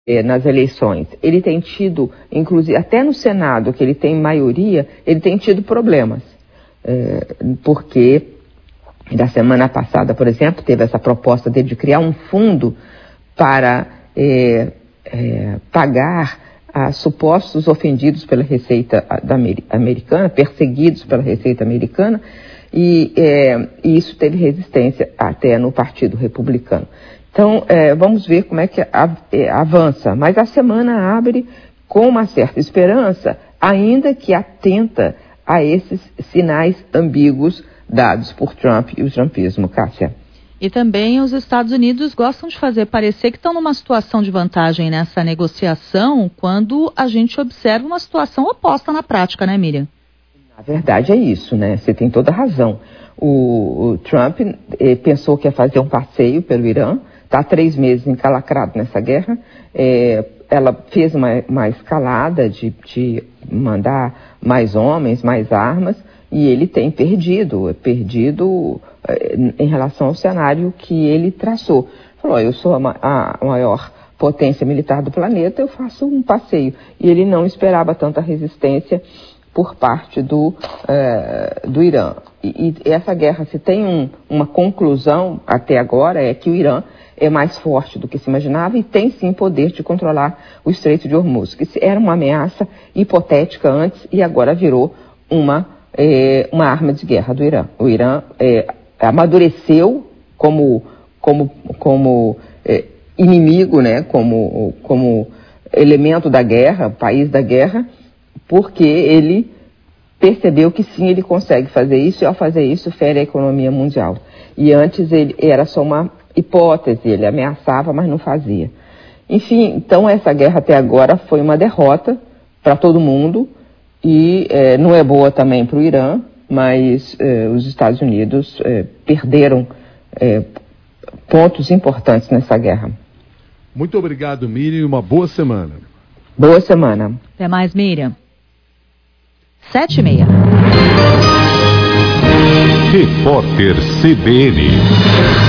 nas eleições. Ele tem tido, inclusive, até no Senado, que ele tem maioria, ele tem tido problemas. Porque da semana passada, por exemplo, teve essa proposta dele de criar um fundo para pagar a supostos ofendidos pela Receita americana, perseguidos pela Receita americana, e isso teve resistência até no Partido Republicano. Então, vamos ver como é que avança. Mas a semana abre com uma certa esperança, ainda que atenta a esses sinais ambíguos dados por Trump e o trumpismo, Cássia. E também os Estados Unidos gostam de fazer parecer que estão numa situação de vantagem nessa negociação, quando a gente observa uma situação oposta na prática, né, Miriam? Na verdade é isso, né? Você tem toda a razão. O Trump pensou que ia fazer um passeio pelo Irã, está há 3 meses encalacrado nessa guerra. Ela fez uma escalada de mandar mais homens, mais armas, e ele tem perdido em relação ao cenário que ele traçou. Falou, eu sou a maior potência militar do planeta, eu faço um passeio. E ele não esperava tanta resistência por parte do Irã. E essa guerra, se tem uma conclusão até agora, é que o Irã é mais forte do que se imaginava e tem sim poder de controlar o Estreito de Hormuz, que era uma ameaça hipotética antes e agora virou uma arma de guerra do Irã. O Irã amadureceu como inimigo, né, como elemento da guerra, país da guerra, porque ele percebeu que sim, ele consegue fazer isso, e ao fazer isso fere a economia mundial. E antes ele era só uma hipótese, ele ameaçava, mas não fazia. Enfim, então essa guerra até agora foi uma derrota para todo mundo, e não é boa também para o Irã, mas os Estados Unidos perderam pontos importantes nessa guerra. Muito obrigado, Miriam, e uma boa semana. Boa semana. Até mais, Miriam. 7h30. Repórter CBN.